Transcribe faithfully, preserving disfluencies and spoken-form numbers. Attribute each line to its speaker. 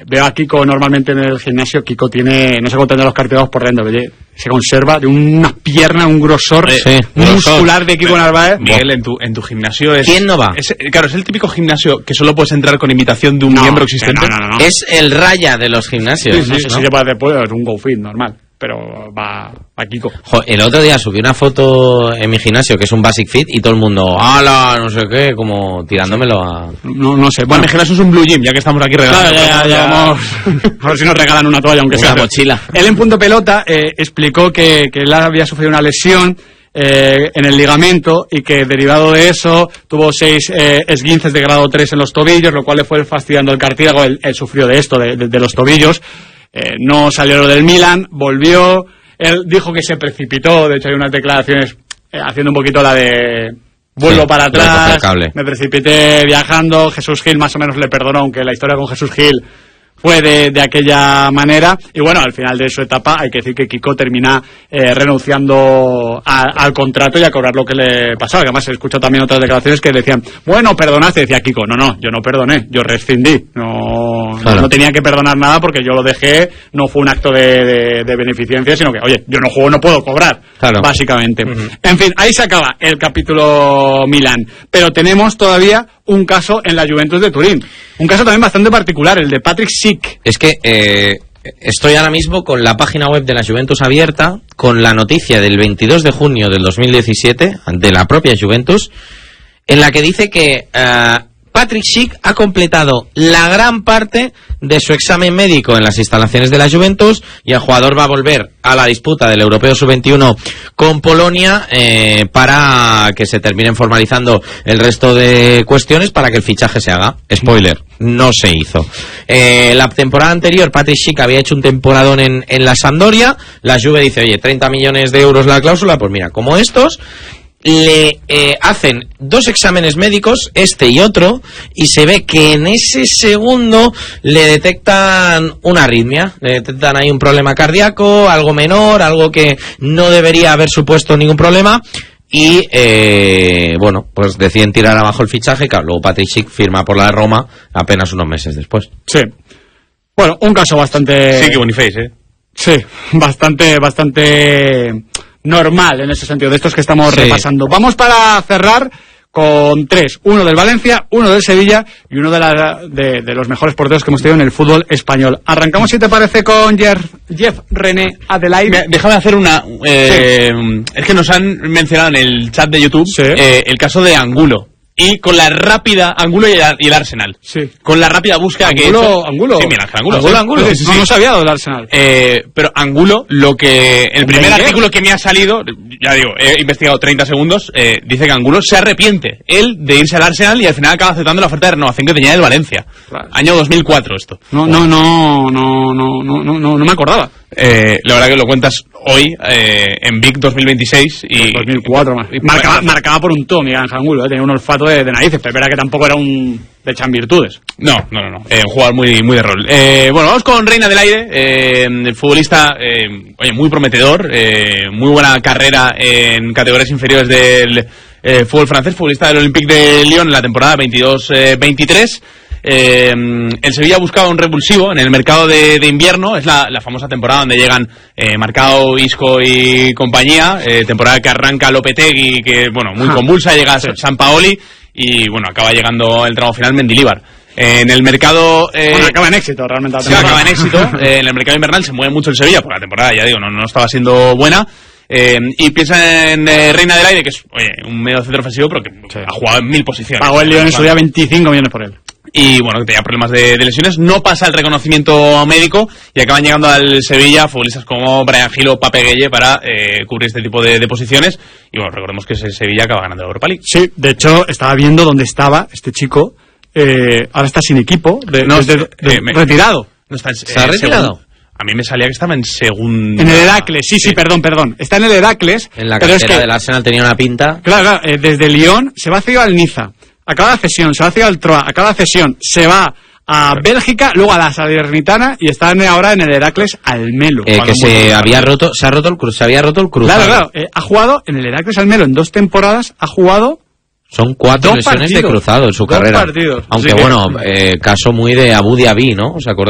Speaker 1: veo a Kiko normalmente en el gimnasio. Kiko tiene, no sé cuánto tendrá los cartílagos por dentro, oye, se conserva de unas piernas, un grosor
Speaker 2: sí,
Speaker 1: muscular de Kiko Narváez.
Speaker 3: Miguel, en tu, en tu gimnasio es...
Speaker 2: ¿Quién no va?
Speaker 3: Es, claro, es el típico gimnasio que solo puedes entrar con invitación de un
Speaker 1: no,
Speaker 3: miembro existente.
Speaker 1: No, no, no, no.
Speaker 2: Es el raya de los gimnasios.
Speaker 1: Sí, sí,
Speaker 2: ¿no?
Speaker 1: sí, sí, se puede hacer, pues, un GoFit normal, pero va a Kiko.
Speaker 2: Jo, el otro día subí una foto en mi gimnasio que es un Basic Fit y todo el mundo, ¡hala! No sé qué, como tirándomelo a...
Speaker 1: No, no sé.
Speaker 3: Bueno, mi gimnasio es un Blue Gym, ya que estamos aquí regalando.
Speaker 1: Claro, ya, ya, ya vamos. A ver si nos regalan una toalla, aunque
Speaker 2: una
Speaker 1: sea.
Speaker 2: mochila.
Speaker 1: Él en Punto Pelota eh, explicó que, que él había sufrido una lesión eh, en el ligamento y que derivado de eso tuvo seis eh, esguinces de grado tres en los tobillos, lo cual le fue fastidiando el cartílago. Él, él sufrió de esto, de, de, de los tobillos. Eh, no salió lo del Milan, volvió. Él dijo que se precipitó, de hecho hay unas declaraciones eh, haciendo un poquito la de vuelvo
Speaker 2: sí,
Speaker 1: para atrás,
Speaker 2: cable.
Speaker 1: me precipité viajando. Jesús Gil más o menos le perdonó, aunque la historia con Jesús Gil fue de, de aquella manera. Y bueno, al final de su etapa hay que decir que Kiko termina eh, renunciando a, al contrato y a cobrar lo que le pasaba, que además he escuchado también otras declaraciones que decían, bueno, perdonaste, decía Kiko, no, no, yo no perdoné, yo rescindí, no, claro. no tenía que perdonar nada porque yo lo dejé, no fue un acto de, de, de beneficencia, sino que, oye, yo no juego, no puedo cobrar, claro. básicamente. Uh-huh. En fin, ahí se acaba el capítulo Milán, pero tenemos todavía un caso en la Juventus de Turín, un caso también bastante particular, el de Patrick Schick.
Speaker 2: Es que eh, estoy ahora mismo con la página web de la Juventus abierta, con la noticia del veintidós de junio del dos mil diecisiete, de la propia Juventus, en la que dice que eh, Patrick Schick ha completado la gran parte de su examen médico en las instalaciones de la Juventus y el jugador va a volver a la disputa del Europeo sub veintiuno con Polonia eh, para que se terminen formalizando el resto de cuestiones para que el fichaje se haga. Spoiler, no se hizo. Eh, la temporada anterior Patrick Schick había hecho un temporadón en, en la Sampdoria. La Juve dice, oye, treinta millones de euros la cláusula, pues mira, como estos... le eh, hacen dos exámenes médicos, este y otro, y se ve que en ese segundo le detectan una arritmia, le detectan ahí un problema cardíaco, algo menor, algo que no debería haber supuesto ningún problema, y eh, bueno, pues deciden tirar abajo el fichaje. Claro, luego Patrick Schick firma por la Roma apenas unos meses después.
Speaker 1: Sí, bueno, un caso bastante...
Speaker 3: Sí, que Boniface, ¿eh?
Speaker 1: Sí, bastante, bastante... normal en ese sentido, de estos que estamos sí. repasando. Vamos para cerrar con tres, uno del Valencia, uno del Sevilla y uno de, la, de, de los mejores porteros que hemos tenido en el fútbol español. Arrancamos, si te parece, con Jeff, Jeff René Adelaide.
Speaker 3: Déjame hacer una... Eh, sí. Es que nos han mencionado en el chat de YouTube sí. eh, el caso de Angulo. Y con la rápida... Angulo y el, y el Arsenal.
Speaker 1: Sí.
Speaker 3: Con la rápida búsqueda
Speaker 1: Angulo,
Speaker 3: que he hecho...
Speaker 1: Angulo.
Speaker 3: Sí, mira, Angulo.
Speaker 1: Angulo, sí. Angulo. Sí, sí, sí. No, no sabía del Arsenal.
Speaker 3: Eh, pero Angulo, lo que... El primer
Speaker 1: ¿Qué?
Speaker 3: artículo que me ha salido... Ya digo, he investigado treinta segundos. Eh, dice que Angulo se arrepiente. Él de irse al Arsenal y al final acaba aceptando la oferta de renovación que tenía del Valencia. Claro. Año dos mil cuatro esto.
Speaker 1: No, no, no, no, no, no, no, no, no me acordaba.
Speaker 3: Eh, la verdad que lo cuentas hoy eh, en Vic dos mil veintiséis y
Speaker 1: dos mil cuatro más. Marcaba, marcaba por un Tommy Angulo, eh, tenía un olfato de, de narices, pero era que tampoco era un de echan virtudes.
Speaker 3: No, no, no, no. Eh, un jugador muy, muy de rol. Eh, bueno, vamos con Reina del Aire, eh, el futbolista, eh, oye, muy prometedor, eh, muy buena carrera en categorías inferiores del eh, fútbol francés, futbolista del Olympique de Lyon en la temporada veintidós veintitrés. Eh, el Sevilla buscaba un revulsivo en el mercado de, de invierno. Es la, la famosa temporada donde llegan eh, Marcao, Isco y compañía, eh, temporada que arranca Lopetegui, que bueno, muy convulsa, llega sí. Sampaoli y bueno, acaba llegando el tramo final Mendilibar. Eh, en el mercado eh,
Speaker 1: bueno, acaba en éxito realmente la
Speaker 3: sí, acaba en éxito. eh, en el mercado invernal se mueve mucho el Sevilla, porque la temporada, ya digo, no, no estaba siendo buena. Eh, y piensa en eh, Reina del Aire, que es oye, un medio centro ofensivo, pero que sí. ha jugado en mil posiciones.
Speaker 1: Pagó el Lyon en su día veinticinco millones por él.
Speaker 3: Y bueno, que tenía problemas de, de lesiones, no pasa el reconocimiento médico y acaban llegando al Sevilla futbolistas como Brian Gil o Pape Gueye para eh, cubrir este tipo de, de posiciones. Y bueno, recordemos que es el Sevilla que acaba ganando la Europa League.
Speaker 1: Sí, de hecho, estaba viendo dónde estaba este chico. Eh, ahora está sin equipo, de, no, desde, de, eh, me, retirado.
Speaker 3: No está, en,
Speaker 2: ¿Está eh, retirado?
Speaker 3: Según, a mí me salía que estaba en segundo.
Speaker 1: En el Heracles, sí, sí, sí, perdón, perdón. Está en el Heracles.
Speaker 2: En la
Speaker 1: pero
Speaker 2: cantera
Speaker 1: es que,
Speaker 2: del Arsenal tenía una pinta.
Speaker 1: Claro, claro, eh, desde Lyon se va hacia el Niza. Acaba la cesión, se va hacia el Troa, acaba la cesión, se va a Bélgica, luego a la Salernitana y están ahora en el Heracles Almelo.
Speaker 2: Eh, que se había roto, se ha roto el cruz, se había roto el cruz.
Speaker 1: Claro, claro, eh, ha jugado en el Heracles Almelo en dos temporadas, ha jugado
Speaker 2: Son cuatro
Speaker 1: dos
Speaker 2: lesiones
Speaker 1: partidos,
Speaker 2: de cruzado en su
Speaker 1: dos
Speaker 2: carrera.
Speaker 1: Partidos.
Speaker 2: Aunque sí, bueno, eh, caso muy de Abu Dhabi, ¿no? ¿Os acordáis?